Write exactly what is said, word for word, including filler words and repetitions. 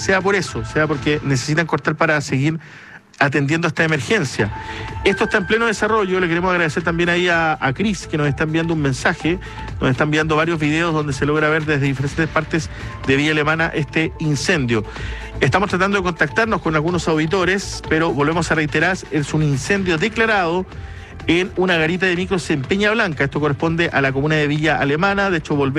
sea por eso, sea porque necesitan cortar para seguir atendiendo esta emergencia. Esto está en pleno desarrollo. Le queremos agradecer también ahí a, a Cris, que nos está enviando un mensaje, nos está enviando varios videos donde se logra ver desde diferentes partes de Villa Alemana este incendio. Estamos tratando de contactarnos con algunos auditores, pero volvemos a reiterar, es un incendio declarado en una garita de micros en Peña Blanca. Esto corresponde a la comuna de Villa Alemana. De hecho, volvemos